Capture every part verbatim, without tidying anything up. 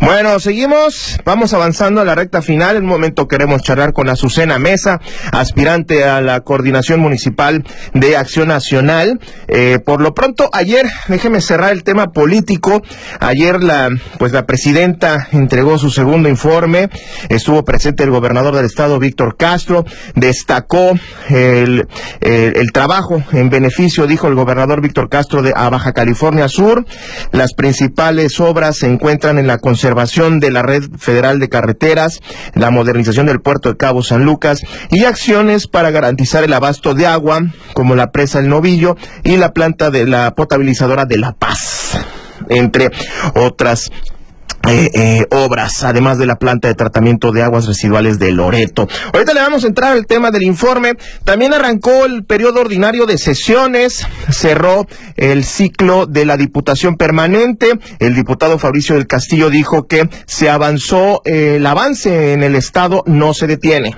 Bueno, seguimos, vamos avanzando a la recta final. En un momento queremos charlar con Azucena Mesa, aspirante a la Coordinación Municipal de Acción Nacional. Eh, por lo pronto, ayer, déjeme cerrar el tema político. Ayer la, pues la presidenta entregó su segundo informe. Estuvo presente el gobernador del estado, Víctor Castro. Destacó el, el, el trabajo en beneficio, dijo el gobernador Víctor Castro, de a Baja California Sur. Las principales obras se encuentran en la conservación de la red federal de carreteras, la modernización del puerto de Cabo San Lucas y acciones para garantizar el abasto de agua, como la presa El Novillo y la planta de la potabilizadora de La Paz, entre otras Eh, eh, obras, además de la planta de tratamiento de aguas residuales de Loreto. Ahorita le vamos a entrar al tema del informe. También arrancó el periodo ordinario de sesiones, cerró el ciclo de la Diputación Permanente. El diputado Fabricio del Castillo dijo que se avanzó, eh, el avance en el estado no se detiene.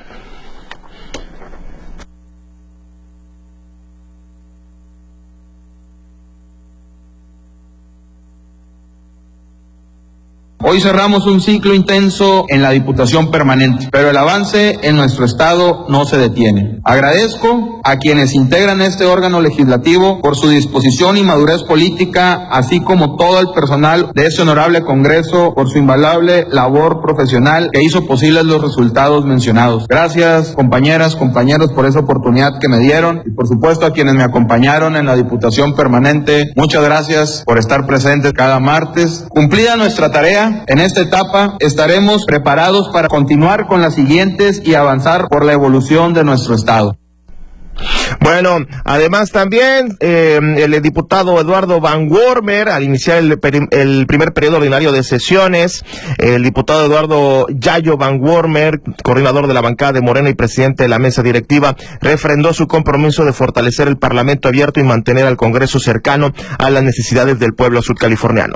Hoy cerramos un ciclo intenso en la Diputación Permanente, pero el avance en nuestro estado no se detiene. Agradezco a quienes integran este órgano legislativo por su disposición y madurez política, así como todo el personal de este honorable Congreso por su invaluable labor profesional que hizo posibles los resultados mencionados. Gracias, compañeras, compañeros, por esa oportunidad que me dieron, y por supuesto a quienes me acompañaron en la Diputación Permanente. Muchas gracias por estar presentes cada martes. Cumplida nuestra tarea, en esta etapa estaremos preparados para continuar con las siguientes y avanzar por la evolución de nuestro estado. Bueno, además también eh, el diputado Eduardo Van Wormer, al iniciar el, el primer periodo ordinario de sesiones, el diputado Eduardo Yayo Van Wormer, coordinador de la bancada de Morena y presidente de la mesa directiva, refrendó su compromiso de fortalecer el Parlamento abierto y mantener al Congreso cercano a las necesidades del pueblo sudcaliforniano.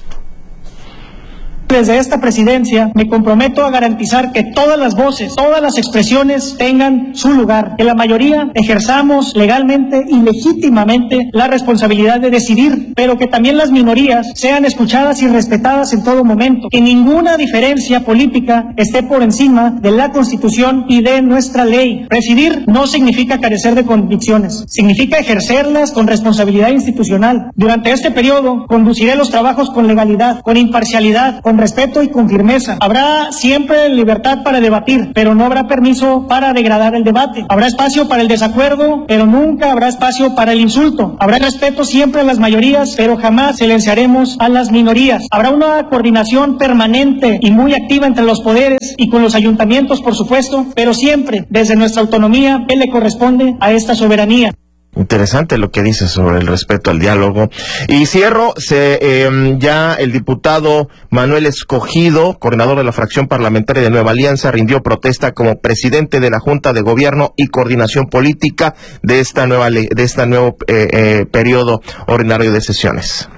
Desde esta presidencia me comprometo a garantizar que todas las voces, todas las expresiones tengan su lugar, que la mayoría ejerzamos legalmente y legítimamente la responsabilidad de decidir, pero que también las minorías sean escuchadas y respetadas en todo momento, que ninguna diferencia política esté por encima de la Constitución y de nuestra ley. Presidir no significa carecer de convicciones, significa ejercerlas con responsabilidad institucional. Durante este periodo conduciré los trabajos con legalidad, con imparcialidad, con respeto y con firmeza. Habrá siempre libertad para debatir, pero no habrá permiso para degradar el debate. Habrá espacio para el desacuerdo, pero nunca habrá espacio para el insulto. Habrá respeto siempre a las mayorías, pero jamás silenciaremos a las minorías. Habrá una coordinación permanente y muy activa entre los poderes y con los ayuntamientos, por supuesto, pero siempre desde nuestra autonomía que le corresponde a esta soberanía. Interesante lo que dice sobre el respeto al diálogo. Y cierro, se, eh, ya el diputado Manuel Escogido, coordinador de la fracción parlamentaria de Nueva Alianza, rindió protesta como presidente de la Junta de Gobierno y Coordinación Política de esta nueva de este nuevo eh, eh, periodo ordinario de sesiones.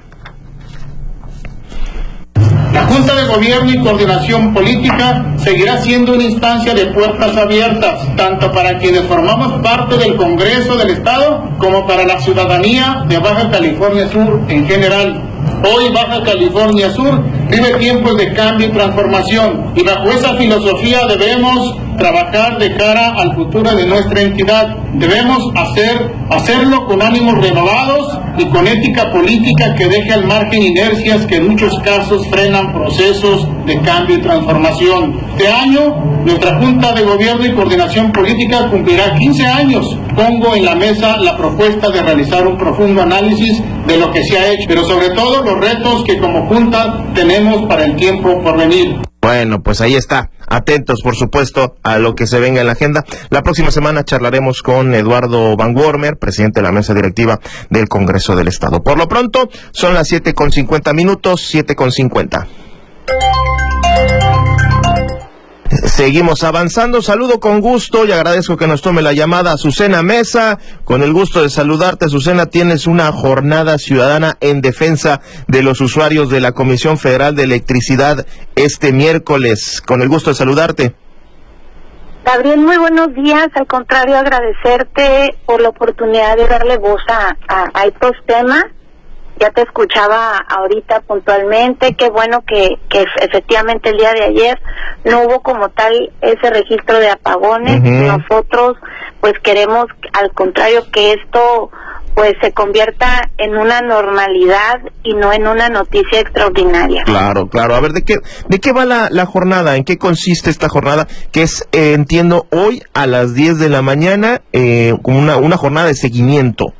La Junta de Gobierno y Coordinación Política seguirá siendo una instancia de puertas abiertas, tanto para quienes formamos parte del Congreso del Estado, como para la ciudadanía de Baja California Sur en general. Hoy Baja California Sur vive tiempos de cambio y transformación, y bajo esa filosofía debemos trabajar de cara al futuro de nuestra entidad. Debemos hacer, hacerlo con ánimos renovados y con ética política que deje al margen inercias que en muchos casos frenan procesos de cambio y transformación. Este año, nuestra Junta de Gobierno y Coordinación Política cumplirá quince años. Pongo en la mesa la propuesta de realizar un profundo análisis de lo que se ha hecho, pero sobre todo los retos que como Junta tenemos para el tiempo por venir. Bueno, pues ahí está. Atentos, por supuesto, a lo que se venga en la agenda. La próxima semana charlaremos con Eduardo Van Wormer, presidente de la mesa directiva del Congreso del Estado. Por lo pronto, son las siete con cincuenta minutos, siete con cincuenta. Seguimos avanzando. Saludo con gusto y agradezco que nos tome la llamada Azucena Mesa. Con el gusto de saludarte, Azucena. Tienes una jornada ciudadana en defensa de los usuarios de la Comisión Federal de Electricidad este miércoles. Con el gusto de saludarte. Gabriel, muy buenos días. Al contrario, agradecerte por la oportunidad de darle voz a, a, a estos temas. ya te escuchaba ahorita puntualmente, qué bueno que, que efectivamente el día de ayer no hubo como tal ese registro de apagones. Uh-huh. Nosotros pues queremos al contrario que esto pues se convierta en una normalidad y no en una noticia extraordinaria. Claro, claro. A ver, ¿de qué de qué va la, la jornada? ¿En qué consiste esta jornada? Que es, eh, entiendo, hoy a las diez de la mañana, eh, como una, una jornada de seguimiento.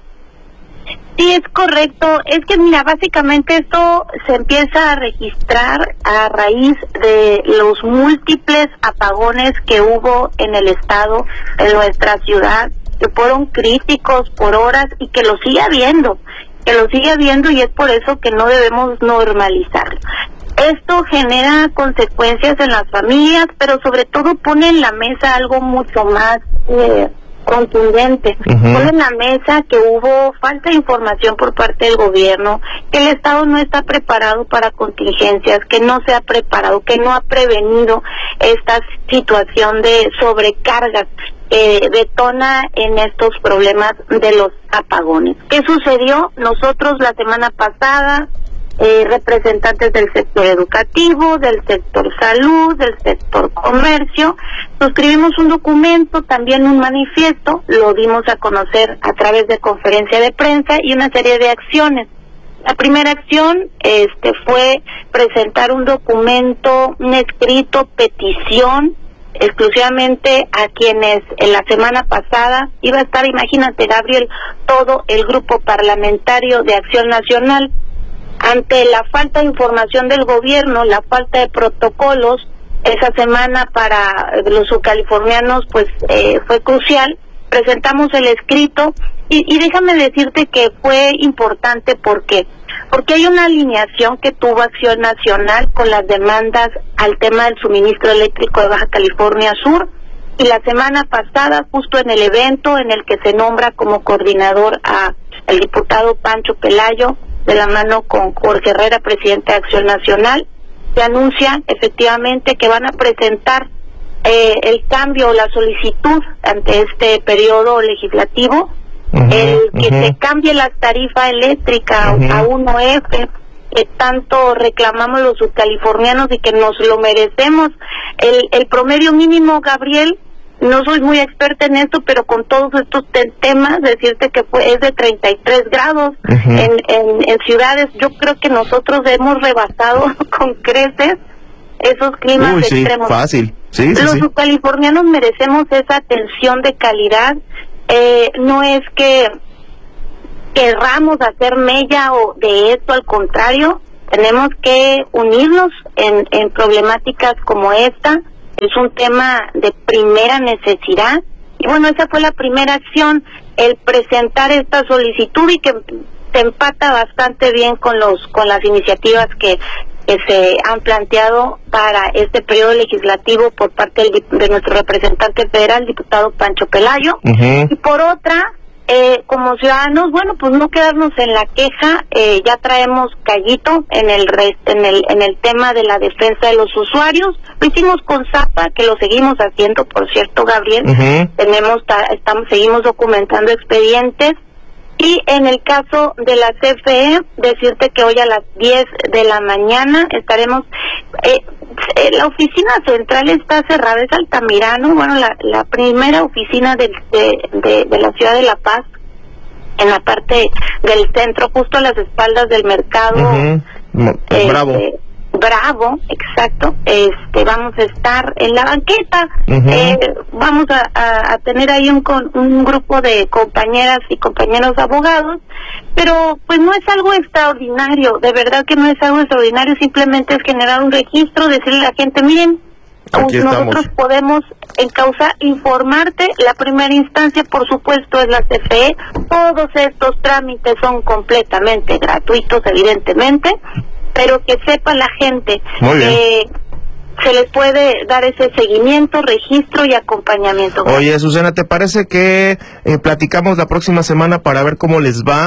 Sí, es correcto. Es que, mira, básicamente esto se empieza a registrar a raíz de los múltiples apagones que hubo en el estado, en nuestra ciudad, que fueron críticos por horas y que lo sigue habiendo, que lo sigue habiendo y es por eso que no debemos normalizarlo. Esto genera consecuencias en las familias, pero sobre todo pone en la mesa algo mucho más eh, contundente. Uh-huh. Pone en la mesa que hubo falta de información por parte del gobierno, que el Estado no está preparado para contingencias, que no se ha preparado, que no ha prevenido esta situación de sobrecargas. Eh, detona en estos problemas de los apagones. ¿Qué sucedió? Nosotros la semana pasada, eh, representantes del sector educativo, del sector salud, del sector comercio, suscribimos un documento, también un manifiesto, lo dimos a conocer a través de conferencia de prensa y una serie de acciones. La primera acción este, fue presentar un documento, un escrito, petición, exclusivamente a quienes en la semana pasada iba a estar, imagínate Gabriel, todo el grupo parlamentario de Acción Nacional, ante la falta de información del gobierno, la falta de protocolos, esa semana para los subcalifornianos pues eh, fue crucial, presentamos el escrito y, y déjame decirte que fue importante porque porque hay una alineación que tuvo Acción Nacional con las demandas al tema del suministro eléctrico de Baja California Sur, y la semana pasada, justo en el evento en el que se nombra como coordinador a el diputado Pancho Pelayo, de la mano con Jorge Herrera, presidente de Acción Nacional, se anuncia efectivamente que van a presentar eh, el cambio o la solicitud ante este periodo legislativo, uh-huh, el que uh-huh. se cambie la tarifa eléctrica uh-huh. a uno F, que tanto reclamamos los subcalifornianos y que nos lo merecemos. El, el promedio mínimo, Gabriel, no soy muy experta en esto, pero con todos estos te temas, decirte que fue es de treinta y tres grados uh-huh. en, en, en ciudades. Yo creo que nosotros hemos rebasado con creces esos climas Uy, extremos. Sí, fácil. Sí, los sí, subcalifornianos merecemos esa atención de calidad. Eh, no es que querramos hacer mella o de esto, al contrario, tenemos que unirnos en, en problemáticas como esta. Es un tema de primera necesidad y bueno, esa fue la primera acción, el presentar esta solicitud, y que se empata bastante bien con los con las iniciativas que, que se han planteado para este periodo legislativo por parte del, de nuestro representante federal, diputado Pancho Pelayo. Uh-huh. Y por otra, Eh, como ciudadanos, bueno, pues no quedarnos en la queja, eh, ya traemos callito en el rest, en el en el tema de la defensa de los usuarios. Lo hicimos con Zapa, que lo seguimos haciendo, por cierto, Gabriel. Uh-huh. Tenemos, estamos, seguimos documentando expedientes. Y en el caso de la C F E, decirte que hoy a las diez de la mañana estaremos... Eh, la oficina central está cerrada, es Altamirano, bueno, la, la primera oficina de, de, de, de la ciudad de La Paz, en la parte del centro, justo a las espaldas del mercado. Uh-huh. eh, Bravo. Eh, Bravo, exacto. Este, vamos a estar en la banqueta. Uh-huh. eh, vamos a, a, a tener ahí un, con, un grupo de compañeras y compañeros abogados, pero pues no es algo extraordinario, de verdad que no es algo extraordinario, simplemente es generar un registro, decirle a la gente, miren, Aquí nosotros estamos. podemos encauzar, informarte. La primera instancia, por supuesto, es la C F E. Todos estos trámites son completamente gratuitos, evidentemente, pero que sepa la gente que se les puede dar ese seguimiento, registro y acompañamiento. Oye, Susana, ¿te parece que eh, platicamos la próxima semana para ver cómo les va?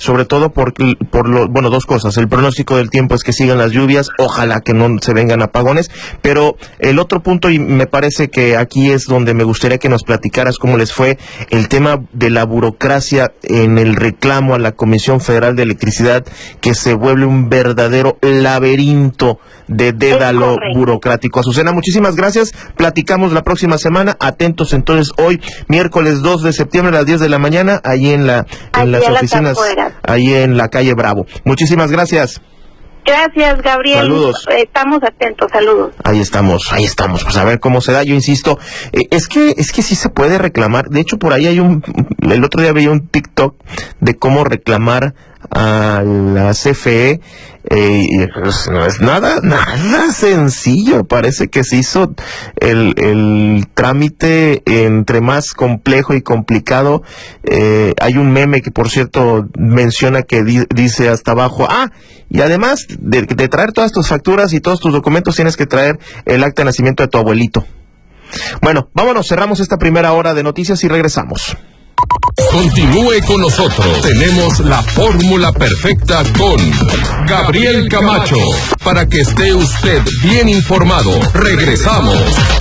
sobre todo por, por lo, bueno, dos cosas. El pronóstico del tiempo es que sigan las lluvias, ojalá que no se vengan apagones, pero el otro punto, y me parece que aquí es donde me gustaría que nos platicaras cómo les fue el tema de la burocracia en el reclamo a la Comisión Federal de Electricidad, que se vuelve un verdadero laberinto de dédalo burocrático. Azucena, muchísimas gracias, platicamos la próxima semana, atentos entonces hoy, miércoles dos de septiembre a las diez de la mañana, ahí en la en las oficinas, ahí en la calle Bravo. Muchísimas gracias. Gracias, Gabriel. Saludos. Estamos atentos, saludos. Ahí estamos, ahí estamos, pues a ver cómo se da. Yo insisto, eh, es que es que sí se puede reclamar. De hecho, por ahí hay un, el otro día veía un TikTok de cómo reclamar a la C F E, eh, y pues no es nada, nada sencillo. Parece que se hizo el, el trámite entre más complejo y complicado. Eh, hay un meme que, por cierto, menciona que di, dice hasta abajo, ah, y además de, de traer todas tus facturas y todos tus documentos, tienes que traer el acta de nacimiento de tu abuelito. Bueno, vámonos, cerramos esta primera hora de noticias y regresamos. Continúe con nosotros. Tenemos la fórmula perfecta con Gabriel Camacho para que esté usted bien informado. Regresamos.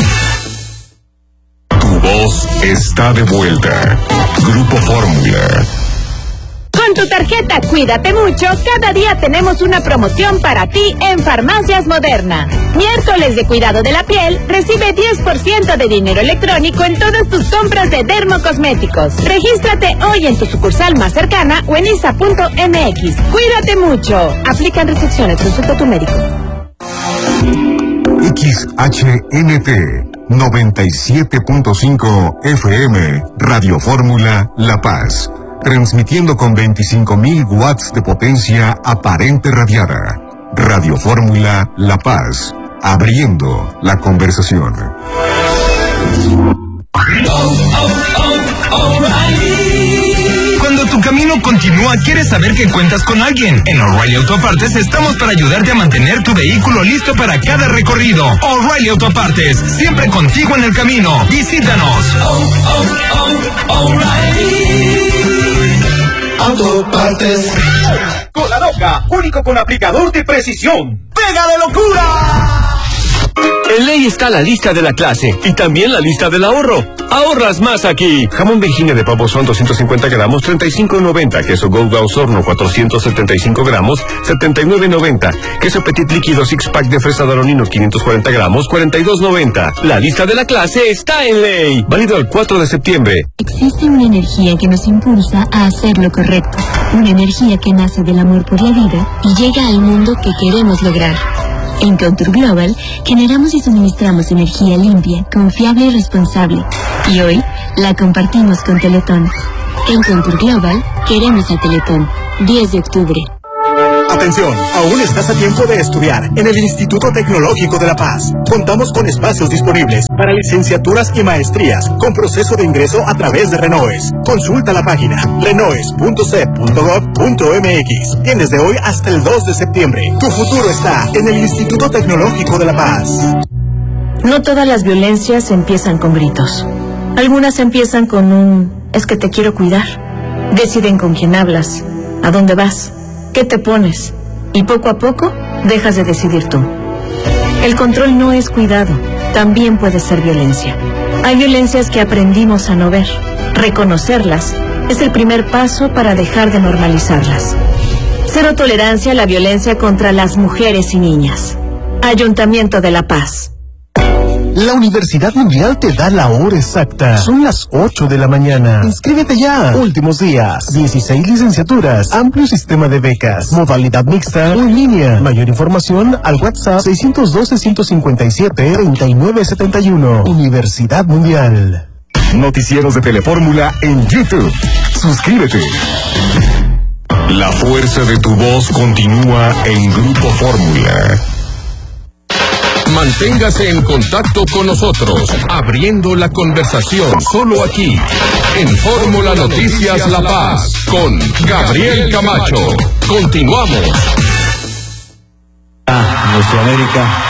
Tu voz está de vuelta. Grupo Fórmula. Con tu tarjeta Cuídate Mucho, cada día tenemos una promoción para ti en Farmacias Moderna. Miércoles de cuidado de la piel, recibe diez por ciento de dinero electrónico en todas tus compras de dermocosméticos. Regístrate hoy en tu sucursal más cercana o en I S A punto M X. Cuídate mucho. Aplican restricciones, consulta a tu médico. X H N T noventa y siete punto cinco F M, Radio Fórmula La Paz. Transmitiendo con veinticinco mil watts de potencia aparente radiada. Radio Fórmula La Paz, abriendo la conversación. Cuando tu camino continúa, quieres saber que cuentas con alguien. En O'Reilly Autopartes estamos para ayudarte a mantener tu vehículo listo para cada recorrido. O'Reilly Autopartes, siempre contigo en el camino. Visítanos. Oh, oh, oh, O'Reilly Autopartes. Cola Loca, único con aplicador de precisión. ¡Pega de locura! En Ley está la lista de la clase y también la lista del ahorro. Ahorras más aquí. Jamón Virginia de pavo son doscientos cincuenta gramos, treinta y cinco noventa. Queso Golda Osorno, cuatrocientos setenta y cinco gramos, setenta y nueve noventa. Queso Petit líquido six pack de fresa Danoninos, quinientos cuarenta gramos, cuarenta y dos noventa. La lista de la clase está en Ley. Válido el cuatro de septiembre. Existe una energía que nos impulsa a hacer lo correcto. Una energía que nace del amor por la vida y llega al mundo que queremos lograr. En Contour Global generamos y suministramos energía limpia, confiable y responsable. Y hoy la compartimos con Teletón. En Contour Global queremos a Teletón. diez de octubre. Atención, aún estás a tiempo de estudiar en el Instituto Tecnológico de La Paz. Contamos con espacios disponibles para licenciaturas y maestrías con proceso de ingreso a través de Renoes. Consulta la página renoes punto c e p punto gov punto m x. Tienes de hoy hasta el dos de septiembre. Tu futuro está en el Instituto Tecnológico de La Paz. No todas las violencias empiezan con gritos. Algunas empiezan con un "es que te quiero cuidar". Deciden con quién hablas, a dónde vas, qué te pones, y poco a poco dejas de decidir tú. El control no es cuidado, también puede ser violencia. Hay violencias que aprendimos a no ver. Reconocerlas es el primer paso para dejar de normalizarlas. Cero tolerancia a la violencia contra las mujeres y niñas. Ayuntamiento de La Paz. La Universidad Mundial te da la hora exacta. Son las ocho de la mañana. Inscríbete ya. Últimos días. dieciséis licenciaturas. Amplio sistema de becas. Modalidad mixta o en línea. Mayor información al WhatsApp seis uno dos, uno cinco siete, tres nueve siete uno. Universidad Mundial. Noticieros de Telefórmula en YouTube. Suscríbete. La fuerza de tu voz continúa en Grupo Fórmula. Manténgase en contacto con nosotros, abriendo la conversación solo aquí, en Fórmula Noticias La Paz, con Gabriel Camacho. Continuamos. Nuestra América